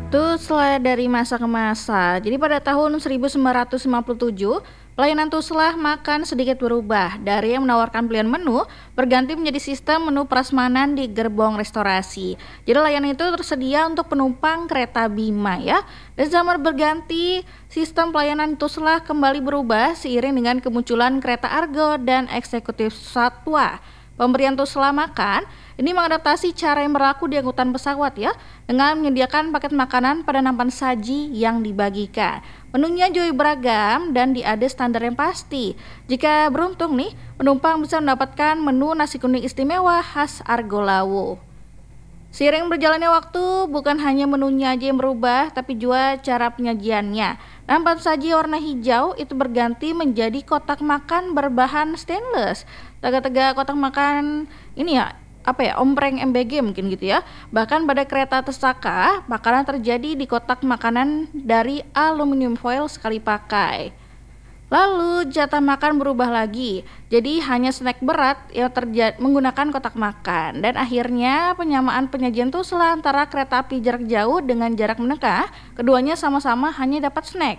Tuslah dari masa ke masa. Jadi pada tahun 1957, pelayanan Tuslah makan sedikit berubah dari yang menawarkan pilihan menu berganti menjadi sistem menu prasmanan di gerbong restorasi. Jadi layanan itu tersedia untuk penumpang kereta Bima ya. Dan zaman berganti, sistem pelayanan Tuslah kembali berubah seiring dengan kemunculan kereta Argo dan eksekutif Satwa. Pemberian Tuslah makan ini mengadaptasi cara yang berlaku di angkutan pesawat ya, dengan menyediakan paket makanan pada nampan saji yang dibagikan. Menunya jauh beragam dan ada standar yang pasti. Jika beruntung nih, penumpang bisa mendapatkan menu nasi kuning istimewa khas Argo Lawu. Seiring berjalannya waktu, bukan hanya menunya aja yang berubah, tapi juga cara penyajiannya. Nampan saji warna hijau itu berganti menjadi kotak makan berbahan stainless. Tegak-tegak kotak makan ini ya, ompreng MBG mungkin gitu ya. Bahkan pada kereta Tesaka, makanan terjadi di kotak makanan dari aluminium foil sekali pakai. Lalu jatah makan berubah lagi, jadi hanya snack berat yang menggunakan kotak makan. Dan akhirnya penyamaan penyajian Tuslah antara kereta api jarak jauh dengan jarak menengah, keduanya sama-sama hanya dapat snack.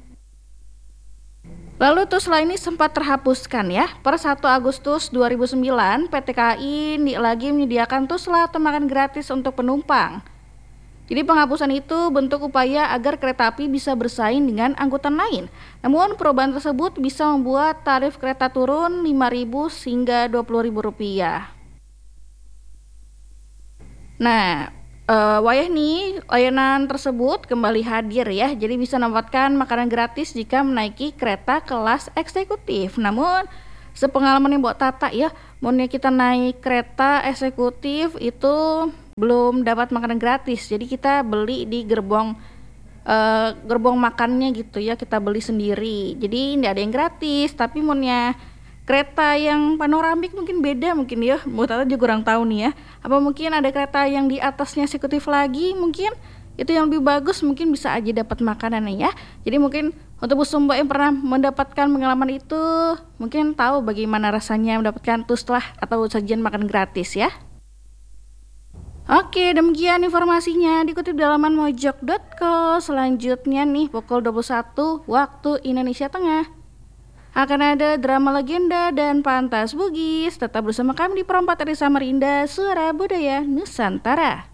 Lalu Tuslah ini sempat terhapuskan ya. Per 1 Agustus 2009, PT KAI lagi menyediakan Tuslah atau makan gratis untuk penumpang. Jadi penghapusan itu bentuk upaya agar kereta api bisa bersaing dengan angkutan lain. Namun perubahan tersebut bisa membuat tarif kereta turun Rp5.000 hingga Rp20.000. Nah, wayah nih layanan tersebut kembali hadir ya. Jadi bisa mendapatkan makanan gratis jika menaiki kereta kelas eksekutif. Namun sepengalaman yang buat Tata ya, maunya kita naik kereta eksekutif itu belum dapat makanan gratis. Jadi kita beli di gerbong makannya gitu ya, kita beli sendiri. Jadi tidak ada yang gratis, tapi maunya kereta yang panoramik mungkin beda mungkin ya. Mau Tata juga kurang tahu nih ya. Apa mungkin ada kereta yang di atasnya eksekutif lagi, mungkin itu yang lebih bagus, mungkin bisa aja dapat makanannya ya. Jadi mungkin untuk Bu Sumba yang pernah mendapatkan pengalaman itu, mungkin tahu bagaimana rasanya mendapatkan Tuslah atau sajian makan gratis ya. Oke, demikian informasinya dikutip di laman mojok.co. Selanjutnya nih pukul 21 waktu Indonesia Tengah akan ada drama legenda dan pantas Bugis. Tetap bersama kami di Perempat dari Samarinda, Suara Budaya Nusantara.